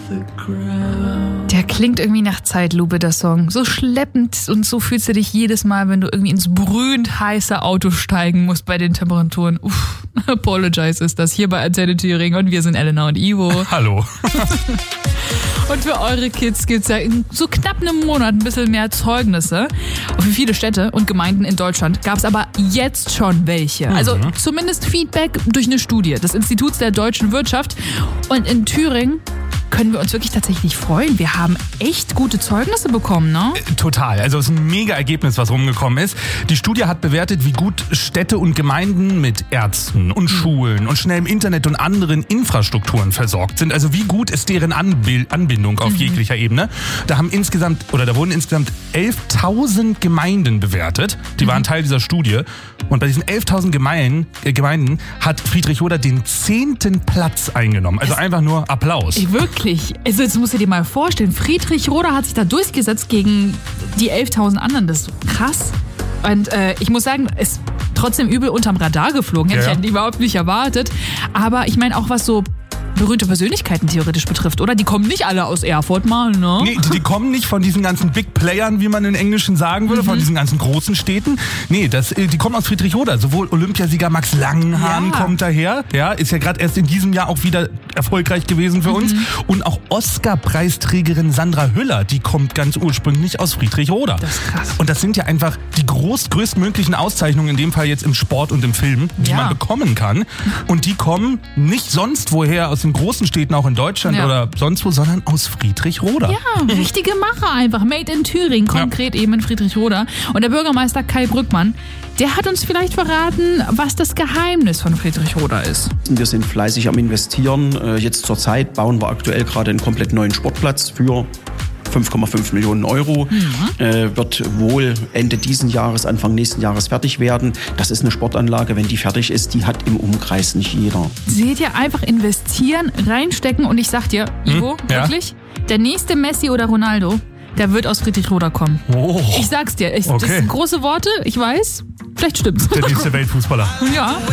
Der klingt irgendwie nach Zeitlupe, der Song. So schleppend und so fühlst du dich jedes Mal, wenn du irgendwie ins brühend heiße Auto steigen musst bei den Temperaturen. Apologize ist das hier bei Antenne Thüringen und wir sind Elena und Ivo. Hallo. Und für eure Kids gibt's ja in so knapp einem Monat ein bisschen mehr Zeugnisse. Und für viele Städte und Gemeinden in Deutschland gab's aber jetzt schon welche. Also zumindest Feedback durch eine Studie des Instituts der deutschen Wirtschaft. Und in Thüringen können wir uns wirklich tatsächlich freuen. Wir haben echt gute Zeugnisse bekommen, ne? Total. Also es ist ein mega Ergebnis, was rumgekommen ist. Die Studie hat bewertet, wie gut Städte und Gemeinden mit Ärzten und Schulen und schnellem Internet und anderen Infrastrukturen versorgt sind. Also wie gut ist deren Anbindung auf jeglicher Ebene. Da wurden insgesamt 11.000 Gemeinden bewertet. Die waren Teil dieser Studie. Und bei diesen 11.000 Gemeinden hat Friedrichroda den 10. Platz eingenommen. Also einfach nur Applaus. Wirklich. Also jetzt musst du dir mal vorstellen, Friedrichroda hat sich da durchgesetzt gegen die 11.000 anderen. Das ist so krass. Und ich muss sagen, ist trotzdem übel unterm Radar geflogen. Hätte ich überhaupt nicht erwartet. Aber ich meine auch, was so berühmte Persönlichkeiten theoretisch betrifft, oder? Die kommen nicht alle aus Erfurt mal, ne? Nee, die kommen nicht von diesen ganzen Big Playern, wie man in Englischen sagen würde, von diesen ganzen großen Städten. Nee, die kommen aus Friedrichroda. Sowohl Olympiasieger Max Langenhahn kommt daher. Ja, ist ja gerade erst in diesem Jahr auch wieder erfolgreich gewesen für uns. Und auch Oscar-Preisträgerin Sandra Hüller, die kommt ganz ursprünglich aus Friedrichroda. Das ist krass. Und das sind ja einfach die größtmöglichen Auszeichnungen, in dem Fall jetzt im Sport und im Film, die man bekommen kann. Und die kommen nicht sonst woher aus den großen Städten, auch in Deutschland oder sonst wo, sondern aus Friedrichroda. Ja, richtige Macher einfach. Made in Thüringen, konkret eben in Friedrichroda. Und der Bürgermeister Kai Brückmann, der hat uns vielleicht verraten, was das Geheimnis von Friedrichroda ist. Wir sind fleißig am Investieren. Jetzt zur Zeit bauen wir aktuell gerade einen komplett neuen Sportplatz für 5,5 Millionen Euro. Wird wohl Ende diesen Jahres, Anfang nächsten Jahres fertig werden. Das ist eine Sportanlage, wenn die fertig ist, die hat im Umkreis nicht jeder. Seht ihr, einfach investieren, reinstecken und ich sag dir, Ivo, wirklich, der nächste Messi oder Ronaldo, der wird aus Friedrichroda kommen. Oh. Ich sag's dir, das sind große Worte, ich weiß, vielleicht stimmt's. Der nächste Weltfußballer. Ja.